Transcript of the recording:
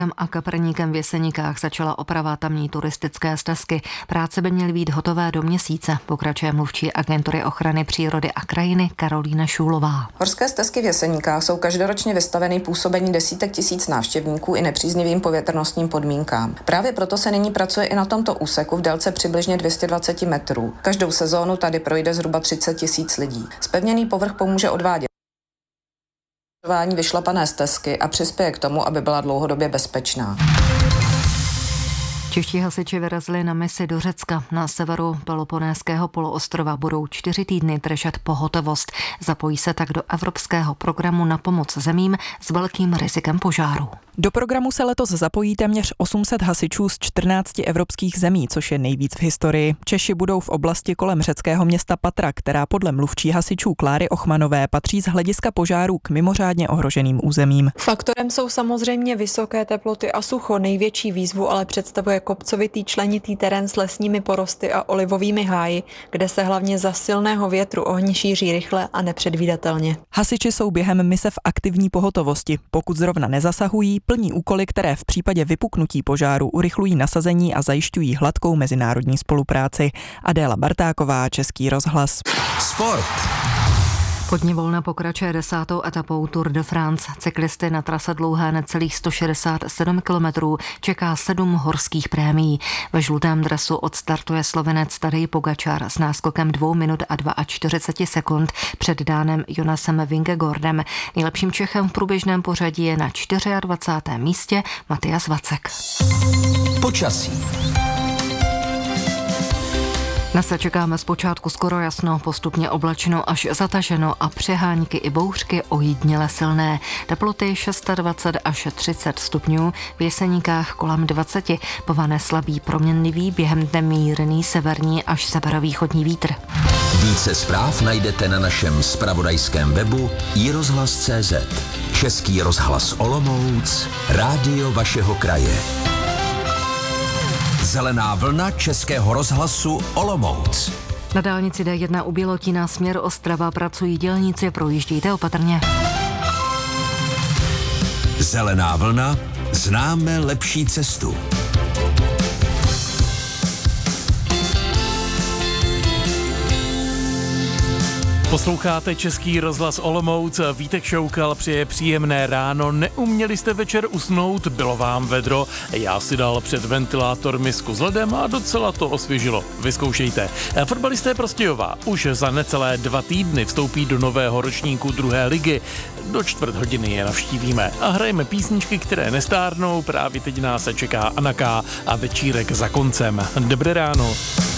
A Kaprníkem v Jeseníkách začala oprava tamní turistické stezky. Práce by měly být hotové do měsíce, pokračuje mluvčí agentury ochrany přírody a krajiny Karolína Šůlová. Horské stezky v Jeseníkách jsou každoročně vystaveny působení desítek tisíc návštěvníků i nepříznivým povětrnostním podmínkám. Právě proto se nyní pracuje i na tomto úseku v délce přibližně 220 metrů. Každou sezónu tady projde zhruba 30 tisíc lidí. Zpevněný povrch pomůže odvádět vyšlapané stezky a přispěje k tomu, aby byla dlouhodobě bezpečná. Čeští hasiči vyrazili na misi do Řecka. Na severu Peloponéského poloostrova budou 4 týdny držet pohotovost. Zapojí se tak do evropského programu na pomoc zemím s velkým rizikem požáru. Do programu se letos zapojí téměř 800 hasičů z 14 evropských zemí, což je nejvíc v historii. Češi budou v oblasti kolem řeckého města Patra, která podle mluvčí hasičů Kláry Ochmanové patří z hlediska požárů k mimořádně ohroženým územím. Faktorem jsou samozřejmě vysoké teploty a sucho. Největší výzvu ale představuje kopcovitý členitý terén s lesními porosty a olivovými háji, kde se hlavně za silného větru ohně šíří rychle a nepředvídatelně. Hasiči jsou během mise v aktivní pohotovosti. Pokud zrovna nezasahují, plní úkoly, které v případě vypuknutí požáru urychlují nasazení a zajišťují hladkou mezinárodní spolupráci. Adéla Bartáková, Český rozhlas. Sport. Podní volna pokračuje 10. etapou Tour de France. Cyklisty na trase dlouhé necelých 167 kilometrů čeká 7 horských prémií. Ve žlutém dresu odstartuje Slovenec Tadej Pogačar s náskokem 2 minut a 42 sekund před Dánem Jonasem Vingegaardem. Nejlepším Čechem v průběžném pořadí je na 24. místě Matias Vacek. Počasí. Dnes se čekáme zpočátku skoro jasno, postupně oblačno až zataženo a přehánky i bouřky ojediněle silné. Teploty 26 až 30 stupňů, v Jeseníkách kolem 20, povane slabý proměnlivý, během dne mírný severní až severovýchodní vítr. Více zpráv najdete na našem zpravodajském webu iRozhlas.cz. Český rozhlas Olomouc, rádio vašeho kraje. Zelená vlna Českého rozhlasu Olomouc. Na dálnici D1 u Bělotína směr Ostrava pracují dělníci, projíždějte opatrně. Zelená vlna, známe lepší cestu. Posloucháte Český rozhlas Olomouc, Vítek Šoukal přeje příjemné ráno, neuměli jste večer usnout, bylo vám vedro, já si dal před ventilátor misku s ledem a docela to osvěžilo, vyzkoušejte. Fotbalisté Prostějova už za necelé 2 týdny vstoupí do nového ročníku 2. ligy, do 4:15 je navštívíme a hrajeme písničky, které nestárnou, právě teď nás čeká Anaka a večírek za koncem. Dobré ráno.